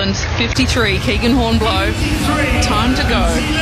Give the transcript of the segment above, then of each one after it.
Zealand, 53. Keegan Hornblow, time to go.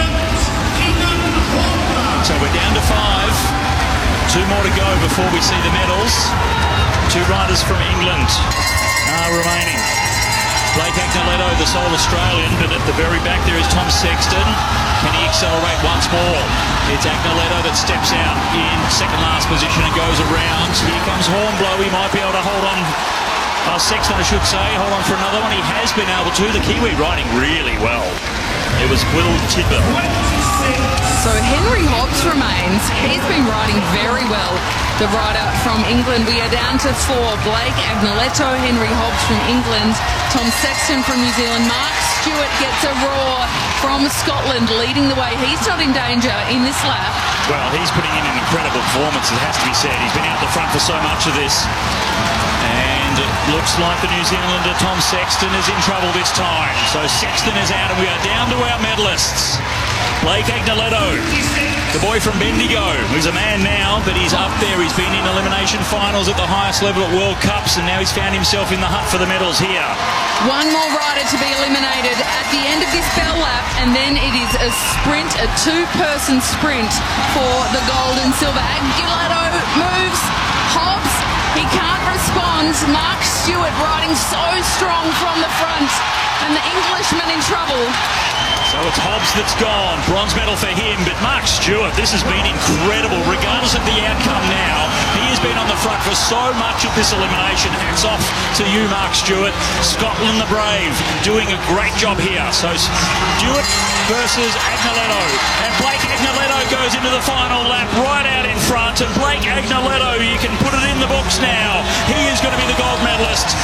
So we're down to 5. 2 more to go before we see the medals. 2 riders from England are remaining. Blake Agnoletto, the sole Australian, but at the very back there is Tom Sexton. Can he accelerate once more? It's Agnoletto that steps out in second last position and goes around. Here comes Hornblow. He might be able to hold on. Sexton, I should say, hold on for another one. He has been able to. The Kiwi riding really well. It was Will Tidbert. So Henry Hobbs remains. He's been riding very well. The rider from England. We are down to 4. Blake Agnoletto, Henry Hobbs from England, Tom Sexton from New Zealand. Mark Stewart gets a roar from Scotland, leading the way. He's not in danger in this lap. Well, he's putting in an incredible performance, it has to be said. He's been out the front for so much of this. And it looks like the New Zealander Tom Sexton is in trouble this time. So Sexton is out and we are down to our medalists. Blake Agnoletto, the boy from Bendigo, who's a man now, but he's up there. He's been in elimination finals at the highest level at World Cups, and now he's found himself in the hunt for the medals here. One more rider to be eliminated at the end of this bell lap, and then it is a sprint, a 2-person sprint for the gold and silver. Agnoletto moves. Hobbs, he can't respond. Mark Stewart riding so strong from the front, and the Englishman in trouble. So it's Hobbs that's gone. Bronze medal for him. But Mark Stewart, this has been incredible. Regardless of the outcome now, he has been on the front for so much of this elimination. Hats off to you, Mark Stewart. Scotland the Brave doing a great job here. So Stewart versus Agnoletto. And Blake Agnoletto goes into the final lap right out in front. And Blake Agnoletto, you can put it in the books now. He is going to be the gold medalist.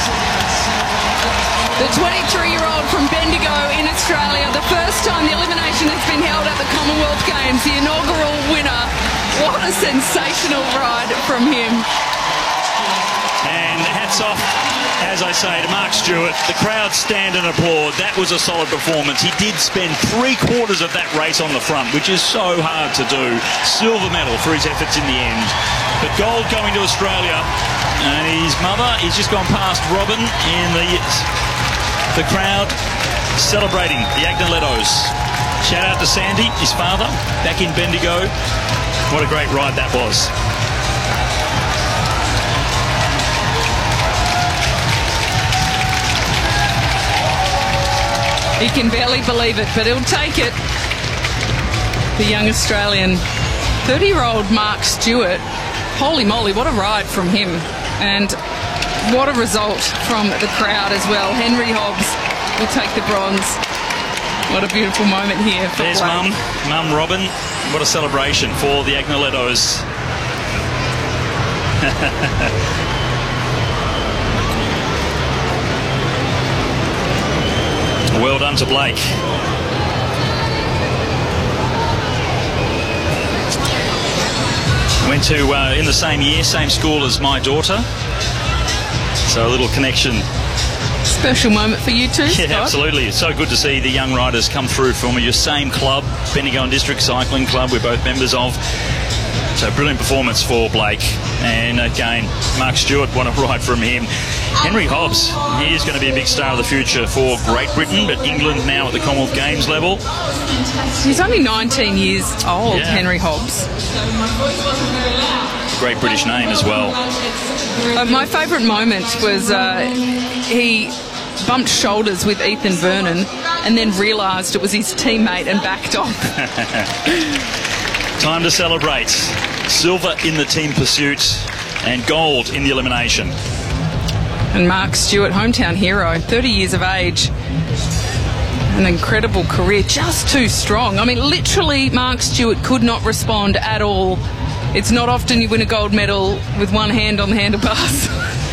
The 23-year-old from Bendigo in Australia, the first time the elimination has been held at the Commonwealth Games, the inaugural winner. What a sensational ride from him. And hats off, as I say, to Mark Stewart. The crowd stand and applaud. That was a solid performance. He did spend 3/4 of that race on the front, which is so hard to do. Silver medal for his efforts in the end. But gold going to Australia. And his mother, he's just gone past Robin in the crowd celebrating the Agnolettos. Shout out to Sandy, his father, back in Bendigo. What a great ride that was. He can barely believe it, but he'll take it. The young Australian, 30-year-old Mark Stewart. Holy moly, what a ride from him. And what a result from the crowd as well. Henry Hobbs will take the bronze. What a beautiful moment here for There's Blake. Mum Robin. What a celebration for the Agnolettos. Well done to Blake. Went to, in the same year, same school as my daughter. So a little connection. Special moment for you too, Yeah, Scott. absolutely. It's so good to see the young riders come through from your same club, Bendigo and District Cycling Club, we're both members of. So brilliant performance for Blake. And again, Mark Stewart, what a ride from him. Henry Hobbs, he is going to be a big star of the future for Great Britain, but England now at the Commonwealth Games level. He's only 19 years old, Yeah. Henry Hobbs. Great British name as well. My favourite moment was he bumped shoulders with Ethan Vernon and then realised it was his teammate and backed off. Time to celebrate. Silver in the team pursuit and gold in the elimination. And Mark Stewart, hometown hero, 30 years of age. An incredible career, just too strong. I mean, literally, Mark Stewart could not respond at all. It's not often you win a gold medal with one hand on the handlebars.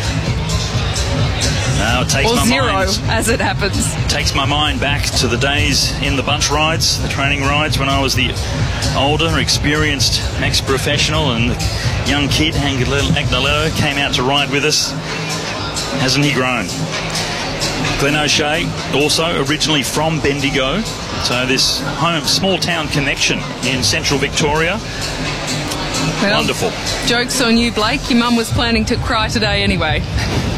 Now it takes or my zero, mind, as it happens. takes my mind back to the days in the bunch rides, the training rides, when I was the older, experienced ex-professional, and the young kid, Agnoletto, came out to ride with us. Hasn't he grown? Glenn O'Shea, also originally from Bendigo, so this small town connection in central Victoria. Well, wonderful. Joke's on you, Blake. Your mum was planning to cry today anyway.